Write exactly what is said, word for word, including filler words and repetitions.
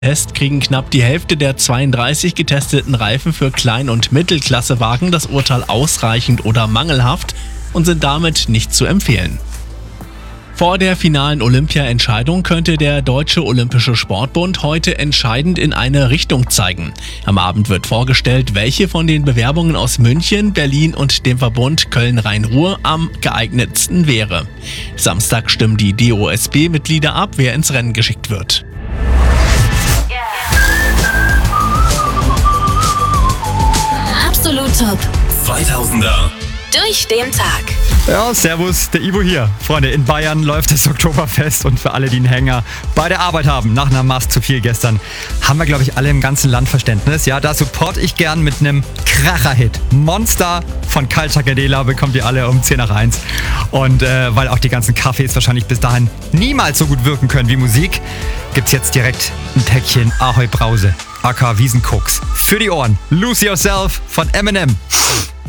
Test kriegen knapp die Hälfte der zweiunddreißig getesteten Reifen für Klein- und Mittelklassewagen das Urteil ausreichend oder mangelhaft und sind damit nicht zu empfehlen. Vor der finalen Olympia-Entscheidung könnte der Deutsche Olympische Sportbund heute entscheidend in eine Richtung zeigen. Am Abend wird vorgestellt, welche von den Bewerbungen aus München, Berlin und dem Verbund Köln-Rhein-Ruhr am geeignetsten wäre. Samstag stimmen die D O S B-Mitglieder ab, wer ins Rennen geschickt wird. Absolut Top. zweitausender. Durch den Tag. Ja, servus, der Ivo hier. Freunde, in Bayern läuft das Oktoberfest und für alle, die einen Hänger bei der Arbeit haben, nach einer Mast zu viel gestern, haben wir, glaube ich, alle im ganzen Land Verständnis. Ja, da support ich gern mit einem Kracher-Hit. Monster von Culture Cadela bekommt ihr alle um zehn nach eins. Und äh, weil auch die ganzen Kaffees wahrscheinlich bis dahin niemals so gut wirken können wie Musik, gibt's jetzt direkt ein Päckchen Ahoi Brause, aka Wiesenkoks. Für die Ohren, Lose Yourself von Eminem.